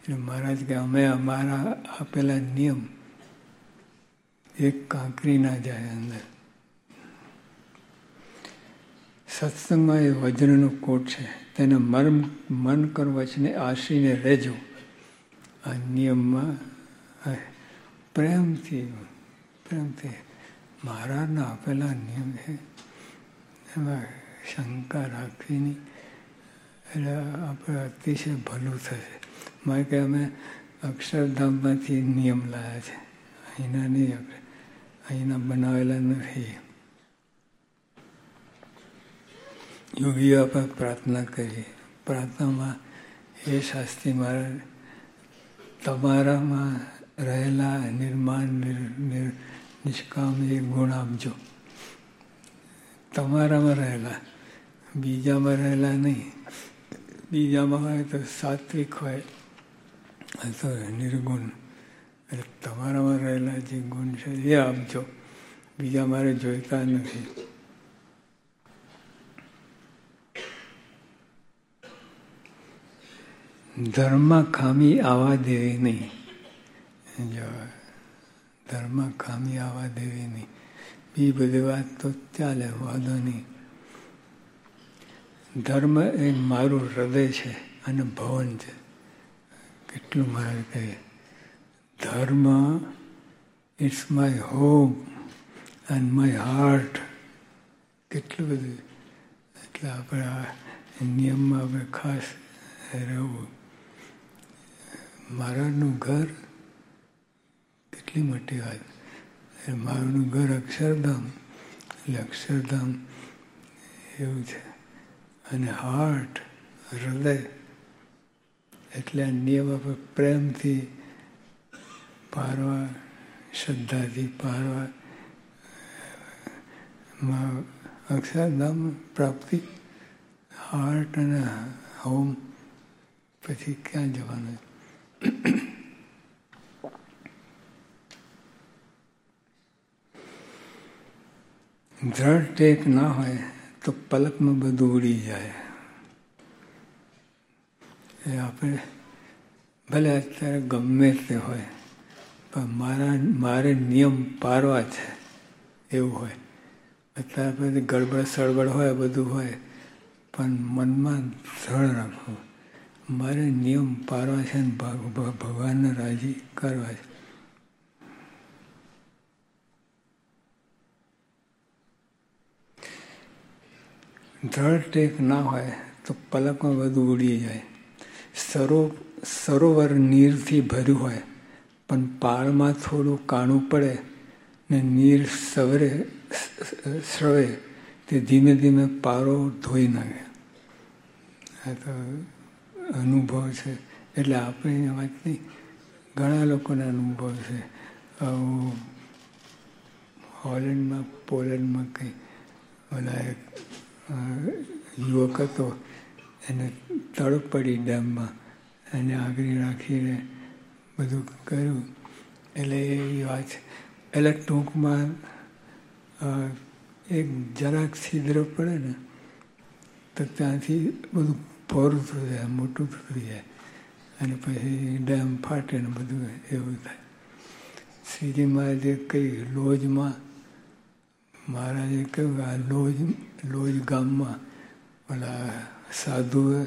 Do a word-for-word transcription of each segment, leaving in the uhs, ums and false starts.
એટલે મહારાજ કે અમે અમારા આપેલા નિયમ એક કાંકરી ના જાય અંદર. સત્સંગમાં એ વજ્રનો કોટ છે, તેને મર્મ મન કર વચને આશરીને રહેજો. આ નિયમમાં પ્રેમથી પ્રેમથી મહારાજના આપેલા નિયમ છે, એમાં શંકા રાખવી નહીં. એટલે આપણે અતિશય ભલું થશે. મારે કે અમે અક્ષરધામમાંથી નિયમ લાવ્યા છે, અહીંના નહીં, આપણે અહીંના બનાવેલા નથી. યોગીઓ આપણે પ્રાર્થના કરીએ. પ્રાર્થનામાં હે શાસ્ત્રી મહારાજ, તમારામાં રહેલા નિર્માણ નિર નિષ્કામ એ ગુણ આપજો. તમારામાં રહેલા, બીજામાં રહેલા નહીં. બીજામાં હોય તો સાત્વિક હોય તો નિર્ગુણ. એટલે તમારામાં રહેલા જે ગુણ છે એ આપજો, બીજા મારે જોઈતા નથી. ધર્મમાં ખામી આવવા દેવી નહીં. જો ધર્મમાં ખામી આવવા દેવી નહીં. બી બધી વાત તો ચાલે, વાંધો નહીં. ધર્મ એ મારું હૃદય છે અને ભવન છે. કેટલું મારે કહે, ધર્મ it's my home and my heart. કેટલું બધું. એટલે આપણે આ નિયમમાં આપણે ખાસ રહેવું. મહારાજનું ઘર કેટલી મોટી વાત. મારું ઘર અક્ષરધામ, એટલે અક્ષરધામ એવું છે. અને હાર્ટ, હૃદય, એટલે આ નિયમ આપણે પ્રેમથી પારવા, શ્રદ્ધાથી પારવા. અક્ષરધામ પ્રાપ્તિ, હાર્ટ અને હોમ, પછી ક્યાં જવાનું? દ્રઢ ટેક ના હોય તો પલકમાં બધું ઉડી જાય. એ આપણે ભલે અત્યારે ગમે તે હોય, પણ મારા મારે નિયમ પારવા છે એવું હોય. અત્યારે બધી ગડબડ સળબડ હોય, બધું હોય, પણ મનમાં દ્રઢ રાખવું, મારે નિયમ પારવા છે ને ભગવાનને રાજી કરવા છે. દ્રઢ ટેક ના હોય તો પલકમાં બધું ઉડી જાય. સરો સરોવર નીરથી ભર્યું હોય, પણ પાળમાં થોડું કાણું પડે ને નીર સવરે સ્રવે, તે ધીમે ધીમે પારો ધોઈ નાખે. આ તો અનુભવ છે. એટલે આપણે વાત નહીં, ઘણા લોકોને અનુભવ છે. હોલેન્ડમાં પોલેન્ડમાં કંઈ ઓલા એક યુવક હતો, એને તડપ પડી ડેમમાં, એને આગળ રાખીને બધું કર્યું. એટલે એ વાત છે. એટલે ટૂંકમાં એક જરાક છિદ્ર પડે ને તો ત્યાંથી બધું ફોરું થઈ જાય, મોટું થઈ જાય, અને પછી ડેમ ફાટે ને બધું એવું થાય. શ્રીજી મહારાજે કઈ લોજમાં, મહારાજે કહ્યું આ લોજ લોજ ગામમાં ઓલા સાધુએ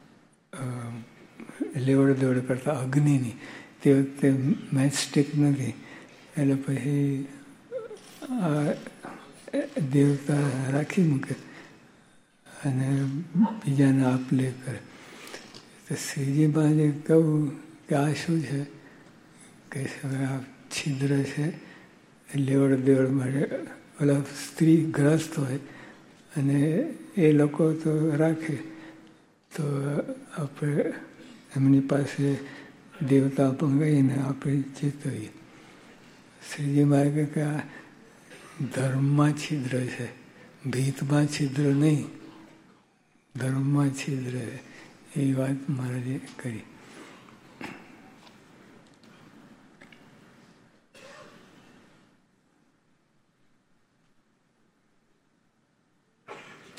લેવડ દેવડ કરતા અગ્નિની, તે વખતે મેચસ્ટિક નથી, એટલે પછી આ દેવતા રાખી મૂકે અને બીજાને આપ લે કરે. તો શ્રીજી મહારાજે કહ્યું કે આ શું છે? કે આ છિદ્ર છે, લેવડ દેવડ માટે. ઓલા સ્ત્રી ગ્રસ્ત હોય અને એ લોકો તો રાખે, તો આપણે એમની પાસે દેવતા મંગાવીને આપણે ચેતવીએ. શ્રીજી મહારાજ કે આ ધર્મમાં છિદ્ર છે, ભીતમાં છિદ્ર નહીં, ધર્મમાં છિદ્ર છે. એ વાત મહારાજે કરી.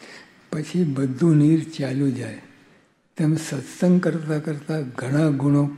પછી બધું નીર ચાલ્યું જાય. તેમ સત્સંગ કરતાં કરતાં ઘણા ગુણો